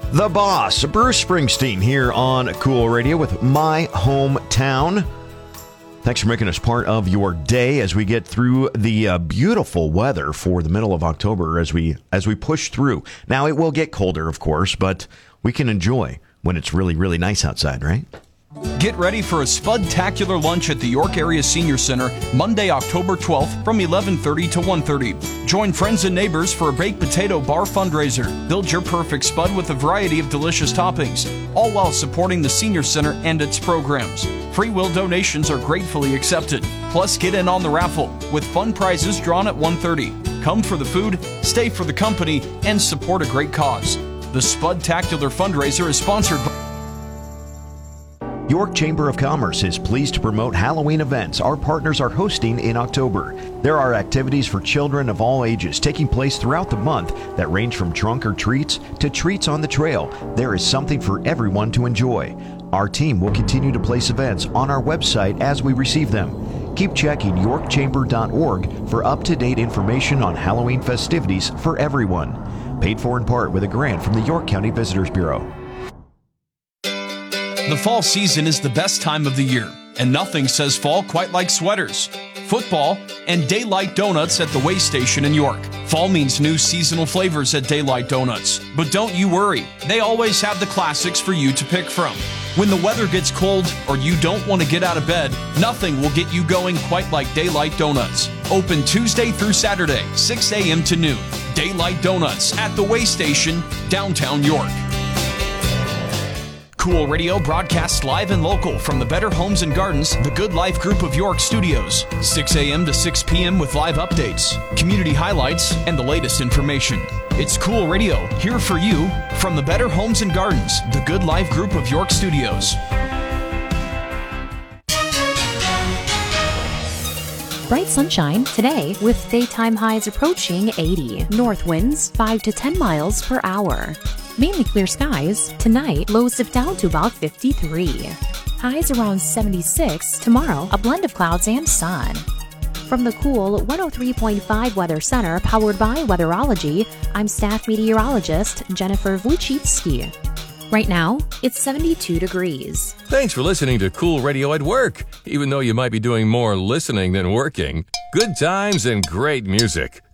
The Boss, Bruce Springsteen, here on Cool Radio with My Hometown. Thanks for making us part of your day as we get through the beautiful weather for the middle of October as we push through. Now, it will get colder, of course, but we can enjoy when it's really, really nice outside, right? Get ready for a Spud-tacular lunch at the York Area Senior Center Monday, October 12th from 11:30 to 1:30. Join friends and neighbors for a baked potato bar fundraiser. Build your perfect Spud with a variety of delicious toppings, all while supporting the Senior Center and its programs. Free will donations are gratefully accepted. Plus, get in on the raffle with fun prizes drawn at 1:30. Come for the food, stay for the company, and support a great cause. The Spud-tacular fundraiser is sponsored by York Chamber of Commerce is pleased to promote Halloween events our partners are hosting in October. There are activities for children of all ages taking place throughout the month that range from trunk or treats to treats on the trail. There is something for everyone to enjoy. Our team will continue to place events on our website as we receive them. Keep checking yorkchamber.org for up-to-date information on Halloween festivities for everyone. Paid for in part with a grant from the York County Visitors Bureau. The fall season is the best time of the year, and nothing says fall quite like sweaters, football, and Daylight Donuts at the Way Station in York. Fall means new seasonal flavors at Daylight Donuts. But don't you worry, they always have the classics for you to pick from. When the weather gets cold or you don't want to get out of bed, nothing will get you going quite like Daylight Donuts. Open Tuesday through Saturday, 6 a.m. to noon. Daylight Donuts at the Way Station, downtown York. Cool Radio broadcasts live and local from the Better Homes and Gardens, the Good Life Group of York studios. 6 a.m. to 6 p.m. with live updates, community highlights, and the latest information. It's Cool Radio, here for you from the Better Homes and Gardens, the Good Life Group of York studios. Bright sunshine today with daytime highs approaching 80. North winds 5 to 10 miles per hour. Mainly clear skies. Tonight, lows dip down to about 53. Highs around 76. Tomorrow, a blend of clouds and sun. From the Cool 103.5 Weather Center, powered by Weatherology, I'm staff meteorologist Jennifer Wojcicki. Right now, it's 72 degrees. Thanks for listening to Cool Radio at work. Even though you might be doing more listening than working, good times and great music.